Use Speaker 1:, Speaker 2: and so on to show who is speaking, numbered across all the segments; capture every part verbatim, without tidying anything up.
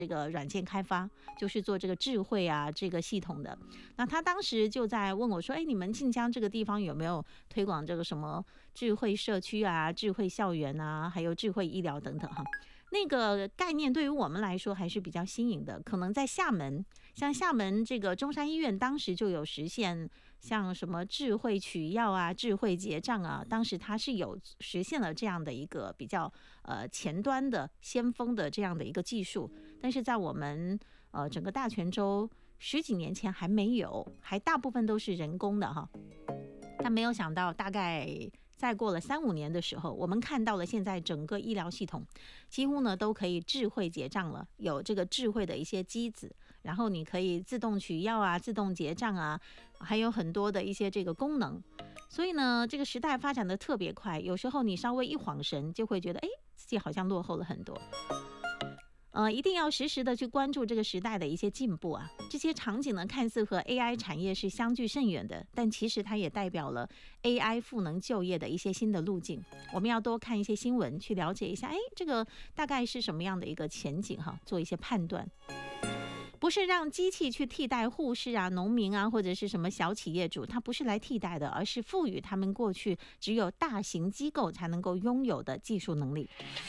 Speaker 1: 这个软件开发，就是做这个智慧啊这个系统的。那他当时就在问我说，哎，你们晋江这个地方有没有推广这个什么智慧社区啊、智慧校园啊，还有智慧医疗等等哈。那个概念对于我们来说还是比较新颖的，可能在厦门，像厦门这个中山医院当时就有实现像什么智慧取药啊、智慧结账啊，当时它是有实现了这样的一个比较呃前端的先锋的这样的一个技术，但是在我们呃整个大泉州十几年前还没有，还大部分都是人工的哈。但没有想到，大概再过了三五年的时候，我们看到了现在整个医疗系统几乎呢都可以智慧结账了，有这个智慧的一些机子，然后你可以自动取药啊、自动结账啊，还有很多的一些这个功能。所以呢，这个时代发展的特别快，有时候你稍微一晃神，就会觉得哎，自己好像落后了很多。呃，一定要实时的去关注这个时代的一些进步啊！这些场景呢，看似和 A I 产业是相距甚远的，但其实它也代表了 A I 赋能就业的一些新的路径。我们要多看一些新闻，去了解一下，哎，这个大概是什么样的一个前景哈，做一些判断。不是让机器去替代护士啊、农民啊，或者是什么小企业主，它不是来替代的，而是赋予他们过去只有大型机构才能够拥有的技术能力。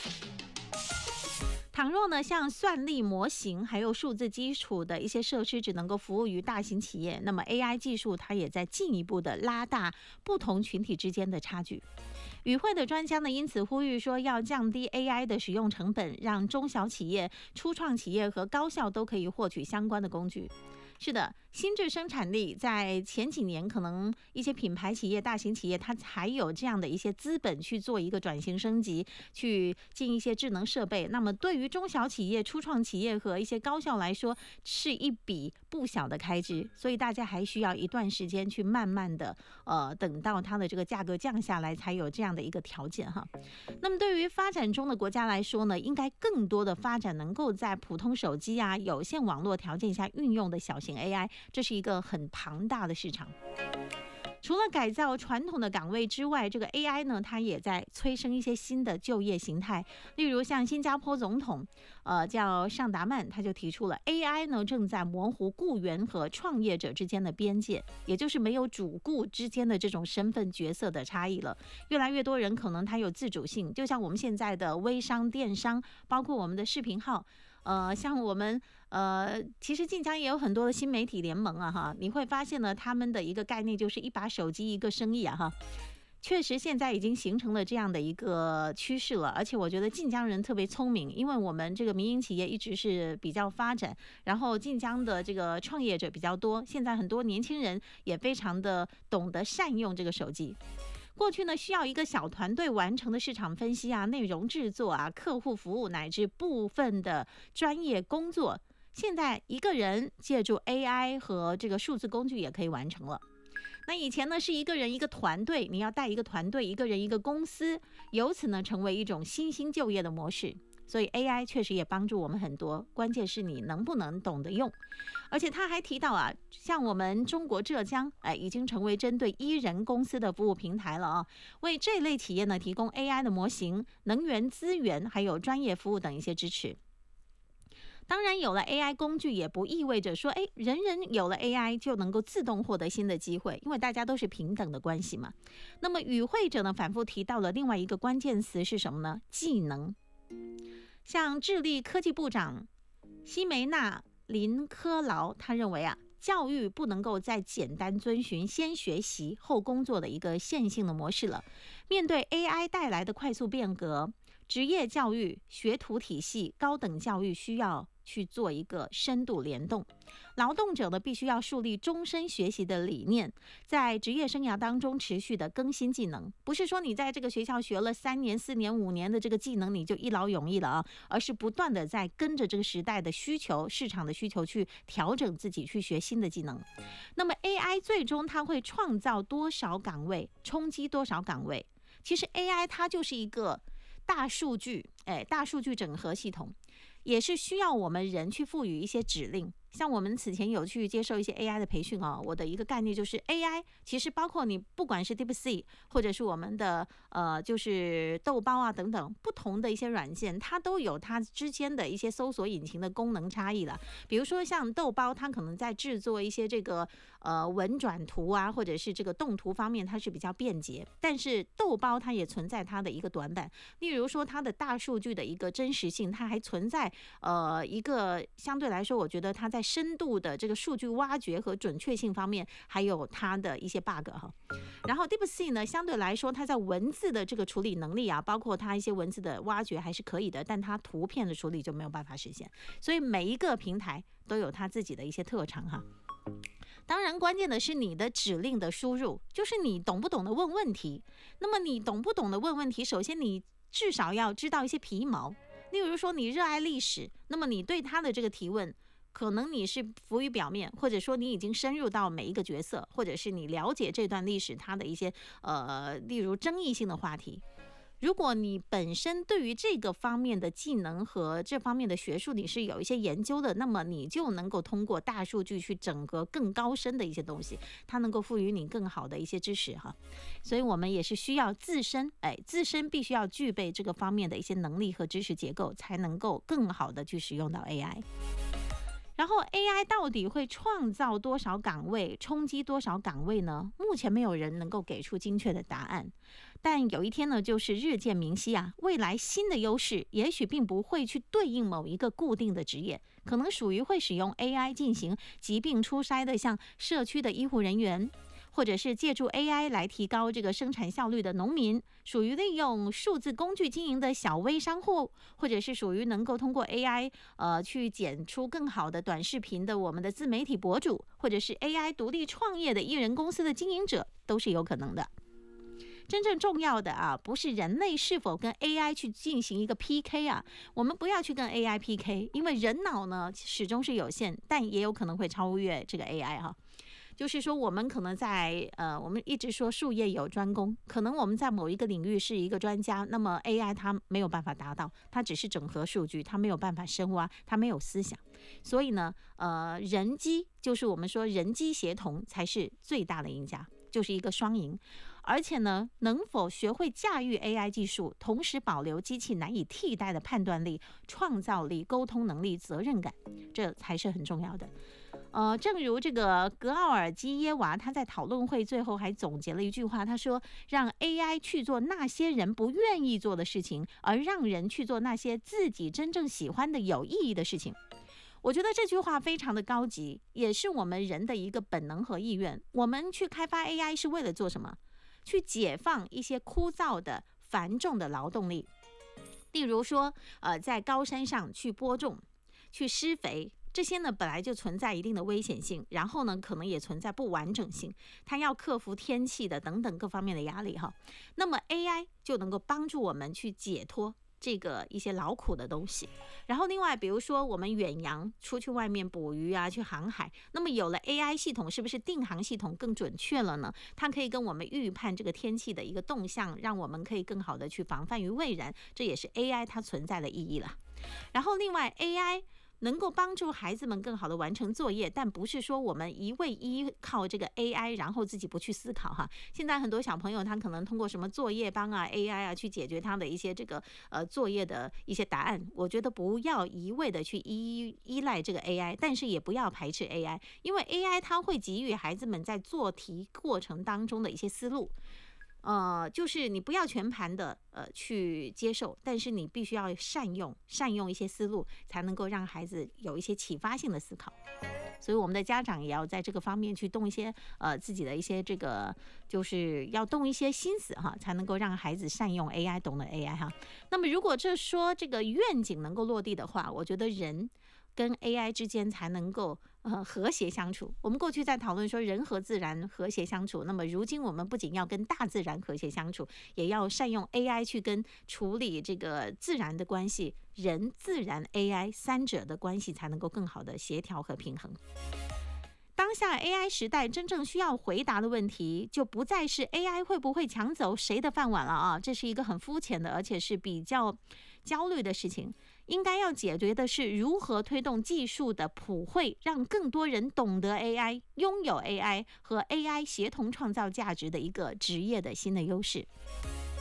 Speaker 1: 倘若呢，像算力模型还有数字基础的一些设施只能够服务于大型企业，那么 A I 技术它也在进一步的拉大不同群体之间的差距。与会的专家呢，因此呼吁说要降低 A I 的使用成本，让中小企业、初创企业和高校都可以获取相关的工具。是的，新制生产力在前几年可能一些品牌企业、大型企业它才有这样的一些资本去做一个转型升级，去进一些智能设备。那么对于中小企业、初创企业和一些高校来说，是一笔不小的开支，所以大家还需要一段时间去慢慢的呃，等到它的这个价格降下来，才有这样的一个条件哈。那么对于发展中的国家来说呢，应该更多的发展能够在普通手机啊、有线网络条件下运用的小型A I， 这是一个很庞大的市场。除了改造传统的岗位之外，这个 A I 呢，它也在催生一些新的就业形态。例如像新加坡总统呃，叫尚达曼，他就提出了 A I 呢正在模糊雇员和创业者之间的边界，也就是没有主雇之间的这种身份角色的差异了。越来越多人可能他有自主性，就像我们现在的微商、电商，包括我们的视频号。呃，像我们呃，其实晋江也有很多的新媒体联盟啊，哈，你会发现呢，他们的一个概念就是一把手机一个生意啊，哈。确实，现在已经形成了这样的一个趋势了，而且我觉得晋江人特别聪明，因为我们这个民营企业一直是比较发展，然后晋江的这个创业者比较多，现在很多年轻人也非常的懂得善用这个手机。过去呢，需要一个小团队完成的市场分析啊、内容制作啊、客户服务乃至部分的专业工作，现在一个人借助 A I 和这个数字工具也可以完成了。那以前呢是一个人一个团队，你要带一个团队，一个人一个公司，由此呢成为一种新兴就业的模式。所以 A I 确实也帮助我们很多，关键是你能不能懂得用。而且他还提到啊，像我们中国浙江，哎，已经成为针对医人公司的服务平台了啊，为这类企业呢提供 A I 的模型、能源资源还有专业服务等一些支持。当然，有了 A I 工具，也不意味着说，哎，人人有了 A I 就能够自动获得新的机会，因为大家都是平等的关系嘛。那么与会者呢，反复提到了另外一个关键词是什么呢？技能。像智利科技部长西梅纳林科劳，他认为啊，教育不能够再简单遵循先学习后工作的一个线性的模式了。面对 A I 带来的快速变革，职业教育、学徒体系、高等教育需要去做一个深度联动。劳动者呢，必须要树立终身学习的理念，在职业生涯当中持续的更新技能，不是说你在这个学校学了三年、四年、五年的这个技能你就一劳永逸了啊，而是不断的在跟着这个时代的需求、市场的需求去调整自己，去学新的技能。那么 A I 最终它会创造多少岗位，冲击多少岗位？其实 A I 它就是一个大数据，哎，大数据整合系统，也是需要我们人去赋予一些指令。 像我们此前有去接受一些 A I 的培训哦，我的一个概念就是 A I 其实包括你不管是 DeepSeek 或者是我们的呃就是豆包啊等等不同的一些软件，它都有它之间的一些搜索引擎的功能差异了。比如说像豆包，它可能在制作一些这个呃文转图啊，或者是这个动图方面，它是比较便捷。但是豆包它也存在它的一个短板，例如说它的大数据的一个真实性，它还存在呃一个相对来说，我觉得它在深度的这个数据挖掘和准确性方面，还有它的一些 bug 哈。然后 DeepSeek 呢，相对来说它在文字的这个处理能力啊，包括它一些文字的挖掘还是可以的，但它图片的处理就没有办法实现。所以每一个平台都有它自己的一些特长哈。当然，关键的是你的指令的输入，就是你懂不懂得问问题。那么你懂不懂得问问题，首先你至少要知道一些皮毛。例如说你热爱历史，那么你对他的这个提问，可能你是浮于表面，或者说你已经深入到每一个角色，或者是你了解这段历史它的一些呃，例如争议性的话题。如果你本身对于这个方面的技能和这方面的学术你是有一些研究的，那么你就能够通过大数据去整合更高深的一些东西，它能够赋予你更好的一些知识哈。所以我们也是需要自身，哎，自身必须要具备这个方面的一些能力和知识结构，才能够更好的去使用到 A I。然后 A I 到底会创造多少岗位，冲击多少岗位呢？目前没有人能够给出精确的答案。但有一天呢，就是日渐明晰啊，未来新的优势也许并不会去对应某一个固定的职业，可能属于会使用 A I 进行疾病初筛的，像社区的医护人员，或者是借助 A I 来提高这个生产效率的农民，属于利用数字工具经营的小微商户，或者是属于能够通过 A I 呃去剪出更好的短视频的我们的自媒体博主，或者是 A I 独立创业的艺人公司的经营者，都是有可能的。真正重要的啊，不是人类是否跟 A I 去进行一个 P K 啊，我们不要去跟 A I P K， 因为人脑呢始终是有限，但也有可能会超越这个 A I 哈。就是说，我们可能在呃，我们一直说术业有专攻，可能我们在某一个领域是一个专家，那么 A I 它没有办法达到，它只是整合数据，它没有办法深挖，它没有思想，所以呢，呃，人机就是我们说人机协同才是最大的赢家，就是一个双赢。而且呢，能否学会驾驭 A I 技术，同时保留机器难以替代的判断力、创造力、沟通能力、责任感，这才是很重要的。呃，正如这个格奥尔基耶娃他在讨论会最后还总结了一句话，他说：“让 A I 去做那些人不愿意做的事情，而让人去做那些自己真正喜欢的有意义的事情。”我觉得这句话非常的高级，也是我们人的一个本能和意愿。我们去开发 A I 是为了做什么？去解放一些枯燥的、繁重的劳动力，例如说，呃，在高山上去播种、去施肥，这些呢本来就存在一定的危险性，然后呢可能也存在不完整性，它要克服天气的等等各方面的压力哈。那么 A I 就能够帮助我们去解脱这个一些劳苦的东西。然后另外比如说我们远洋出去外面捕鱼啊，去航海，那么有了 A I 系统，是不是定航系统更准确了呢？它可以跟我们预判这个天气的一个动向，让我们可以更好的去防范于未然，这也是 A I 它存在的意义了。然后另外 A I能够帮助孩子们更好的完成作业，但不是说我们一味依靠这个 A I， 然后自己不去思考哈。现在很多小朋友他可能通过什么作业帮啊、A I 啊去解决他的一些这个呃作业的一些答案。我觉得不要一味的去依依赖这个 A I， 但是也不要排斥 A I， 因为 A I 它会给予孩子们在做题过程当中的一些思路。呃，就是你不要全盘的呃去接受，但是你必须要善用善用一些思路，才能够让孩子有一些启发性的思考。所以我们的家长也要在这个方面去动一些呃自己的一些这个，就是要动一些心思哈，才能够让孩子善用 A I， 懂得 A I 哈。那么如果这说这个愿景能够落地的话，我觉得人跟 A I 之间才能够呃和谐相处。我们过去在讨论说人和自然和谐相处，那么如今我们不仅要跟大自然和谐相处，也要善用 A I 去跟处理这个自然的关系，人、自然、A I 三者的关系才能够更好的协调和平衡。 当下 A I 时代真正需要回答的问题，就不再是 A I 会不会抢走谁的饭碗了啊，这是一个很肤浅的，而且是比较焦虑的事情。应该要解决的是如何推动技术的普惠，让更多人懂得 A I， 拥有 A I 和 A I 协同创造价值的一个职业的新的优势。